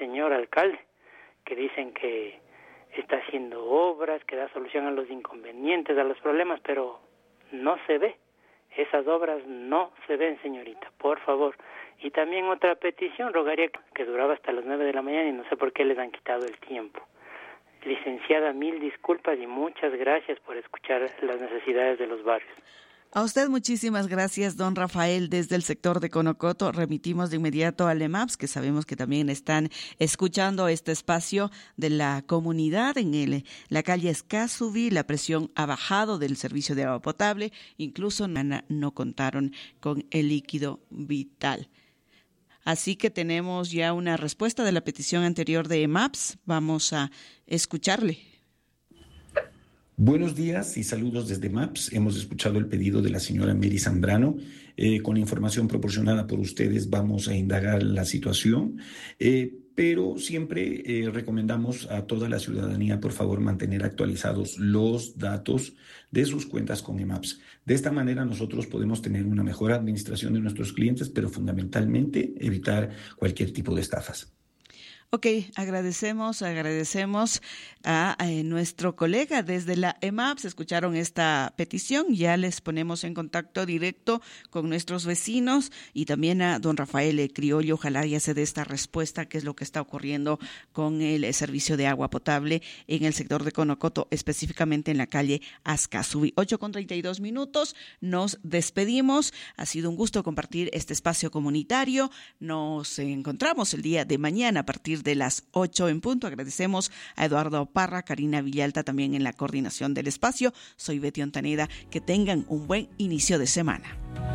señor alcalde, que dicen que está haciendo obras, que da solución a los inconvenientes, a los problemas, pero no se ve. Esas obras no se ven, señorita, por favor. Y también otra petición, rogaría que duraba hasta las 9 de la mañana y no sé por qué les han quitado el tiempo. Licenciada, mil disculpas y muchas gracias por escuchar las necesidades de los barrios. A usted muchísimas gracias, don Rafael. Desde el sector de Conocoto remitimos de inmediato al EMAPS, que sabemos que también están escuchando este espacio de la comunidad en la calle Escazubí. La presión ha bajado del servicio de agua potable, incluso no contaron con el líquido vital. Así que tenemos ya una respuesta de la petición anterior de EMAPS. Vamos a escucharle. Buenos días y saludos desde MAPS. Hemos escuchado el pedido de la señora Mary Zambrano. Con la información proporcionada por ustedes vamos a indagar la situación, pero siempre recomendamos a toda la ciudadanía, por favor, mantener actualizados los datos de sus cuentas con EMAPS. De esta manera nosotros podemos tener una mejor administración de nuestros clientes, pero fundamentalmente evitar cualquier tipo de estafas. Ok, agradecemos a nuestro colega desde la EMAPS. Escucharon esta petición, ya les ponemos en contacto directo con nuestros vecinos y también a don Rafael Criollo. Ojalá ya se dé esta respuesta, qué es lo que está ocurriendo con el servicio de agua potable en el sector de Conocoto, específicamente en la calle Escazubí. 8:32, nos despedimos. Ha sido un gusto compartir este espacio comunitario. Nos encontramos el día de mañana a partir de las 8 en punto. Agradecemos a Eduardo Parra, Karina Villalta también en la coordinación del espacio. Soy Betty Ontaneda. Que tengan un buen inicio de semana.